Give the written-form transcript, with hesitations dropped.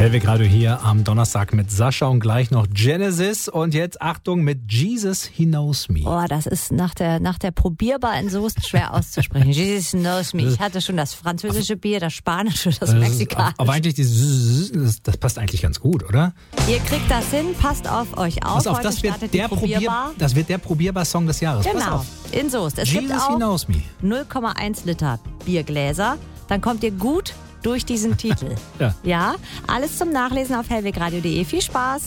Hellweg Radio hier am Donnerstag mit Sascha und gleich noch Genesis und jetzt Achtung mit Jesus He Knows Me. Oh, das ist nach der Probierbar in Soest schwer auszusprechen. Jesus Knows Me. Ich hatte schon das französische Bier, das spanische, das mexikanische. Aber eigentlich das passt eigentlich ganz gut, oder? Ihr kriegt das hin, passt auf euch auf. Pass auf, Heute das wird startet die der Probierbar. Das wird der Probierbar-Song des Jahres. Pass Genau, auf. in Soest. Es Jesus gibt He auch Knows Me. 0,1 Liter Biergläser. Dann kommt ihr gut durch diesen Titel. Ja. Ja, alles zum Nachlesen auf hellwegradio.de. Viel Spaß!